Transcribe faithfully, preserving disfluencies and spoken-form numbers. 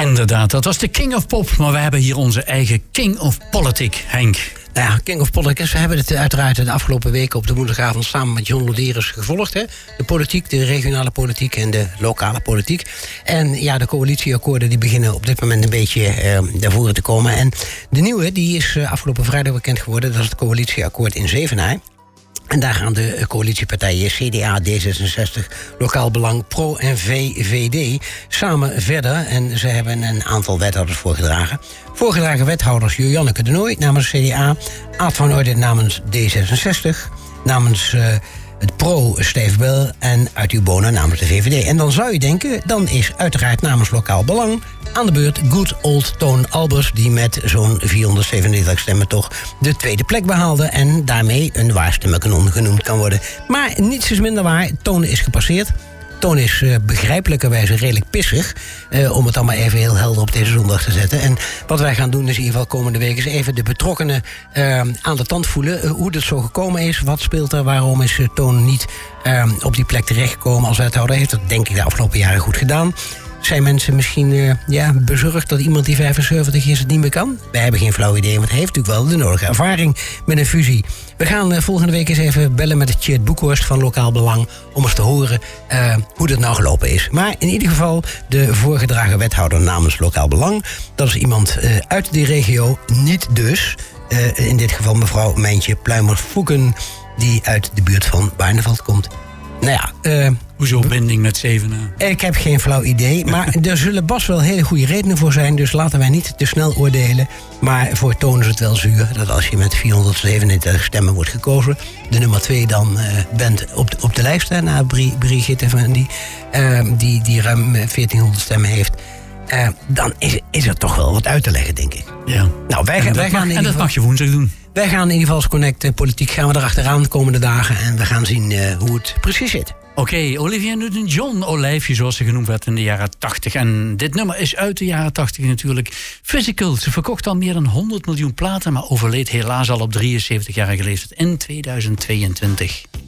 Inderdaad, dat was de King of Pop. Maar we hebben hier onze eigen King of Politiek, Henk. Nou ja, King of Politics, we hebben het uiteraard de afgelopen weken op de woensdagavond samen met John Loderus gevolgd. Hè? De politiek, de regionale politiek en de lokale politiek. En ja, de coalitieakkoorden die beginnen op dit moment een beetje eh, naar voren te komen. En de nieuwe, die is uh, afgelopen vrijdag bekend geworden. Dat is het coalitieakkoord in Zevenaar. En daar gaan de coalitiepartijen C D A, D zesenzestig, Lokaal Belang, Pro en V V D samen verder. En ze hebben een aantal wethouders voorgedragen. Voorgedragen wethouders Joanneke de Nooy namens C D A, Aad van Orde namens D zesenzestig, namens uh, het Pro Steve Bel en uit uw Bonen namens de V V D. En dan zou je denken, dan is uiteraard namens Lokaal Belang aan de beurt good old Toon Albers, die met zo'n vierhonderdzevenennegentig stemmen toch de tweede plek behaalde en daarmee een waarstemmenkanon genoemd kan worden. Maar niets is minder waar, Toon is gepasseerd. Toon is uh, begrijpelijkerwijze redelijk pissig, uh, om het dan maar even heel helder op deze zondag te zetten. En wat wij gaan doen is in ieder geval komende week is even de betrokkenen uh, aan de tand voelen. Uh, hoe dit zo gekomen is, wat speelt er, waarom is uh, Toon niet uh, op die plek terechtgekomen als wethouder. Heeft dat denk ik de afgelopen jaren goed gedaan. Zijn mensen misschien uh, ja, bezorgd dat iemand die vijfenzeventig is het niet meer kan? Wij hebben geen flauw idee, want hij heeft natuurlijk wel de nodige ervaring met een fusie. We gaan uh, volgende week eens even bellen met Tjeerd Boekhorst van Lokaal Belang om eens te horen uh, hoe dat nou gelopen is. Maar in ieder geval de voorgedragen wethouder namens Lokaal Belang. Dat is iemand uh, uit die regio, niet dus. Uh, in dit geval mevrouw Mijntje Pluimer-Voeken, die uit de buurt van Barneveld komt. Nou ja, uh, hoezo binding met Zevenaar? Ik heb geen flauw idee, maar er zullen best wel hele goede redenen voor zijn. Dus laten wij niet te snel oordelen. Maar voor Toon is het wel zuur dat als je met vierhonderdzevenendertig stemmen wordt gekozen, de nummer twee dan uh, bent op de, op de lijst, hè, na Brigitte van die, uh, die, die ruim veertienhonderd stemmen heeft. Uh, dan is, is er toch wel wat uit te leggen, denk ik. Ja. Nou, wij, en wij dat, gaan mag, en dat mag je woensdag doen. Wij gaan in ieder geval als Connect uh, Politiek gaan we erachteraan de komende dagen. En we gaan zien uh, hoe het precies zit. Oké, okay, Olivia Newton-John, Olijfje zoals ze genoemd werd in de jaren tachtig. En dit nummer is uit de jaren tachtig natuurlijk. Physical, ze verkocht al meer dan honderd miljoen platen, maar overleed helaas al op drieënzeventigjarige leeftijd in tweeduizend tweeëntwintig.